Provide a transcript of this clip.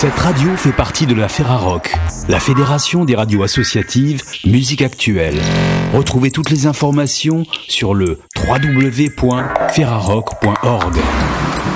Cette radio fait partie de la Ferrarock, la fédération des radios associatives musique actuelle. Retrouvez toutes les informations sur le www.ferrarock.org.